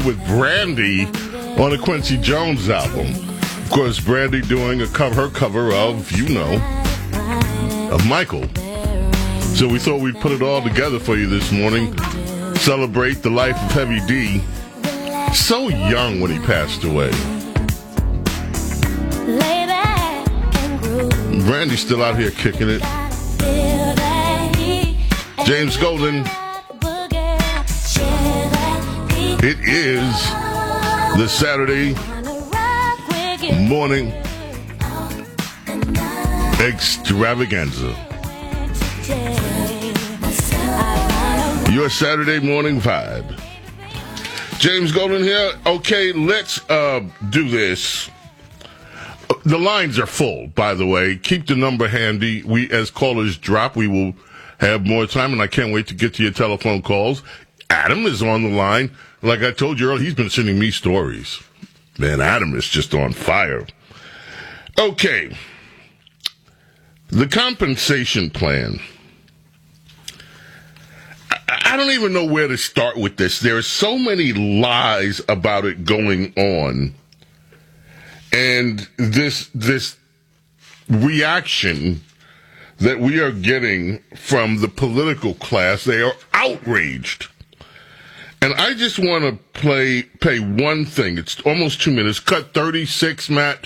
with Brandy on the Quincy Jones album. Of course, Brandy doing her cover of, of Michael. So we thought we'd put it all together for you this morning. Celebrate the life of Heavy D. So young when he passed away. Brandy's still out here kicking it. James Golden. It is the Saturday morning extravaganza. Your Saturday morning vibe. James Golden here. Okay, let's do this. The lines are full, by the way. Keep the number handy. As callers drop, we will have more time, and I can't wait to get to your telephone calls. Adam is on the line. Like I told you earlier, he's been sending me stories. Man, Adam is just on fire. Okay. The compensation plan. I don't even know where to start with this. There are so many lies about it going on. And this reaction that we are getting from the political class, they are outraged. And I just want to play one thing. It's almost 2 minutes. Cut 36, Matt.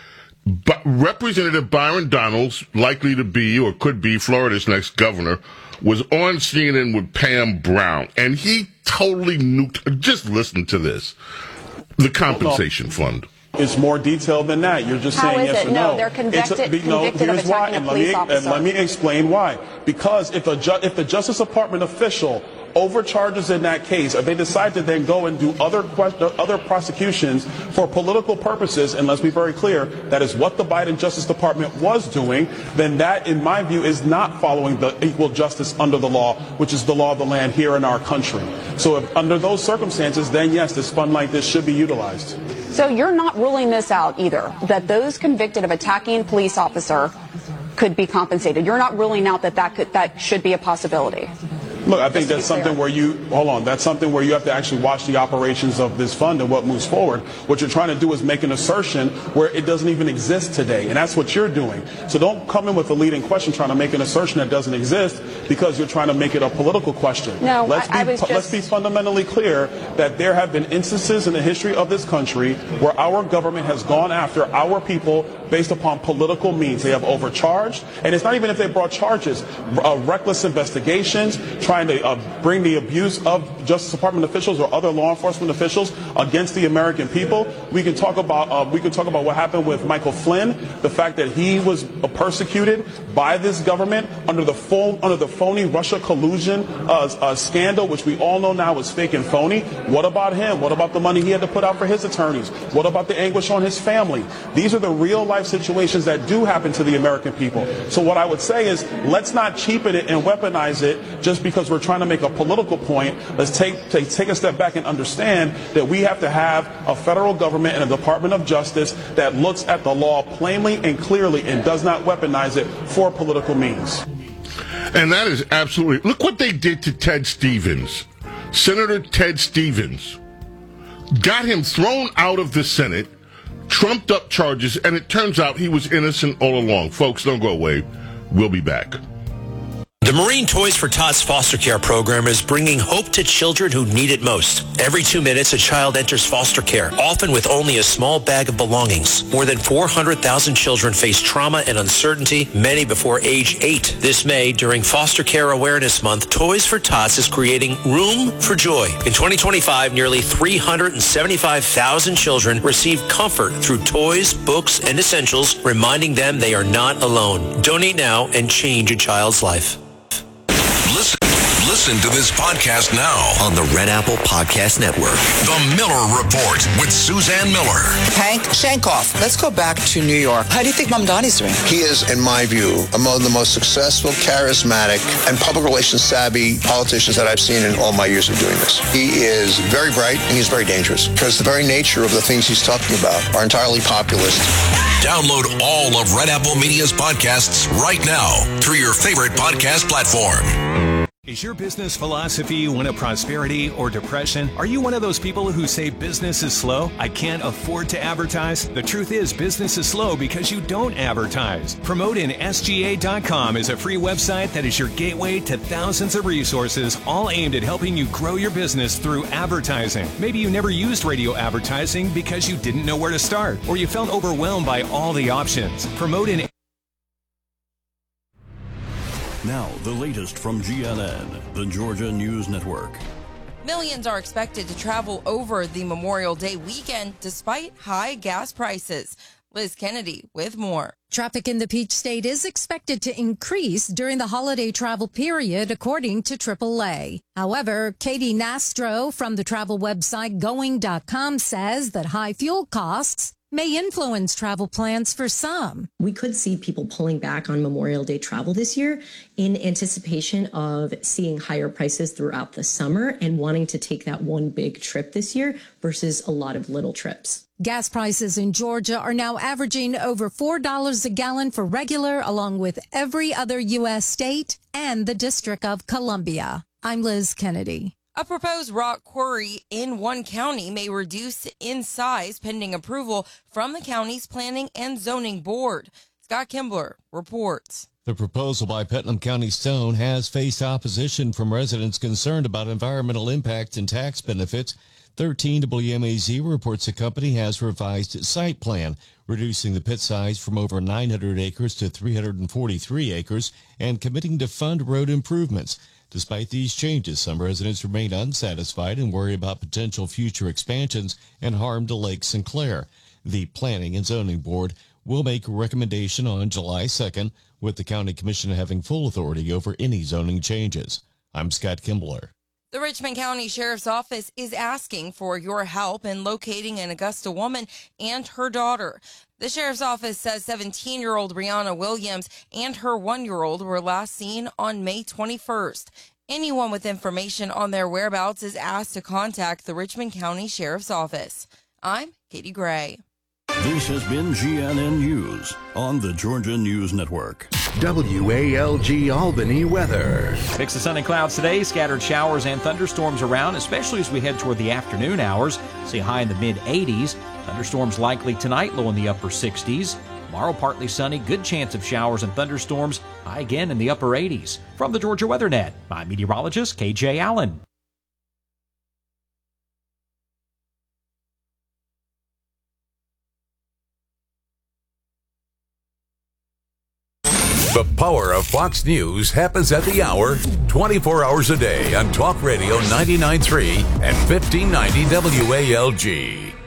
But Representative Byron Donalds, likely to be or could be Florida's next governor, was on CNN with Pam Brown. And he totally nuked. Just listen to this. The compensation fund. It's more detailed than that. You're just saying yes or no. No, they're convicted of attacking a police officer. Let me explain why. Because if the Justice Department official overcharges in that case, if they decide to then go and do other prosecutions for political purposes, and let's be very clear, that is what the Biden Justice Department was doing, then that, in my view, is not following the equal justice under the law, which is the law of the land here in our country. So if under those circumstances, then yes, this fund like this should be utilized. So you're not ruling this out either, that those convicted of attacking a police officer could be compensated. You're not ruling out that should be a possibility. Look, I think that's something where that's something where you have to actually watch the operations of this fund and what moves forward. What you're trying to do is make an assertion where it doesn't even exist today, and that's what you're doing. So don't come in with a leading question trying to make an assertion that doesn't exist because you're trying to make it a political question. No, let's be fundamentally clear that there have been instances in the history of this country where our government has gone after our people based upon political means. They have overcharged, and it's not even if they brought charges, reckless investigations, trying to bring the abuse of Justice Department officials or other law enforcement officials against the American people. We can talk about what happened with Michael Flynn, the fact that he was persecuted by this government under the phony Russia collusion scandal, which we all know now is fake and phony. What about him? What about the money he had to put out for his attorneys? What about the anguish on his family? These are the real life situations that do happen to the American people. So what I would say is, let's not cheapen it and weaponize it just because we're trying to make a political point. Let's take a step back and understand that we have to have a federal government and a Department of Justice that looks at the law plainly and clearly and does not weaponize it for political means. And that is absolutely... Look what they did to Ted Stevens. Senator Ted Stevens. Got him thrown out of the Senate, trumped up charges, and it turns out he was innocent all along. Folks, don't go away. We'll be back. The Marine Toys for Tots foster care program is bringing hope to children who need it most. Every 2 minutes, a child enters foster care, often with only a small bag of belongings. More than 400,000 children face trauma and uncertainty, many before age 8. This May, during Foster Care Awareness Month, Toys for Tots is creating Room for Joy. In 2025, nearly 375,000 children received comfort through toys, books, and essentials, reminding them they are not alone. Donate now and change a child's life. Listen to this podcast now on the Red Apple Podcast Network. The Miller Report with Suzanne Miller. Hank Shankoff, let's go back to New York. How do you think Mamdani's doing? He is, in my view, among the most successful, charismatic, and public relations savvy politicians that I've seen in all my years of doing this. He is very bright and he's very dangerous because the very nature of the things he's talking about are entirely populist. Download all of Red Apple Media's podcasts right now through your favorite podcast platform. Is your business philosophy one of prosperity or depression? Are you one of those people who say business is slow? I can't afford to advertise? The truth is business is slow because you don't advertise. PromoteInSGA.com is a free website that is your gateway to thousands of resources, all aimed at helping you grow your business through advertising. Maybe you never used radio advertising because you didn't know where to start, or you felt overwhelmed by all the options. Now, the latest from GNN, the Georgia News Network. Millions are expected to travel over the Memorial Day weekend despite high gas prices. Liz Kennedy with more. Traffic in the Peach State is expected to increase during the holiday travel period, according to AAA. However, Katie Nastro from the travel website Going.com says that high fuel costs may influence travel plans for some. We could see people pulling back on Memorial Day travel this year in anticipation of seeing higher prices throughout the summer and wanting to take that one big trip this year versus a lot of little trips. Gas prices in Georgia are now averaging over $4 a gallon for regular, along with every other U.S. state and the District of Columbia. I'm Liz Kennedy. A proposed rock quarry in one county may reduce in size pending approval from the county's Planning and Zoning Board. Scott Kimbler reports. The proposal by Putnam County Stone has faced opposition from residents concerned about environmental impact and tax benefits. 13 WMAZ reports the company has revised its site plan, reducing the pit size from over 900 acres to 343 acres and committing to fund road improvements. Despite these changes, some residents remain unsatisfied and worry about potential future expansions and harm to Lake Sinclair. The Planning and Zoning Board will make a recommendation on July 2nd, with the County Commission having full authority over any zoning changes. I'm Scott Kimbler. The Richmond County Sheriff's Office is asking for your help in locating an Augusta woman and her daughter. The Sheriff's Office says 17-year-old Brianna Williams and her 1-year-old were last seen on May 21st. Anyone with information on their whereabouts is asked to contact the Richmond County Sheriff's Office. I'm Katie Gray. This has been GNN News on the Georgia News Network. WALG Albany weather. Mix of sun and clouds today, scattered showers and thunderstorms around, especially as we head toward the afternoon hours. See a high in the mid-80s. Thunderstorms likely tonight, low in the upper 60s. Tomorrow, partly sunny, good chance of showers and thunderstorms, high again in the upper 80s. From the Georgia Weather Net, I'm meteorologist KJ Allen. The power of Fox News happens at the hour, 24 hours a day on Talk Radio 99.3 and 1590 WALG.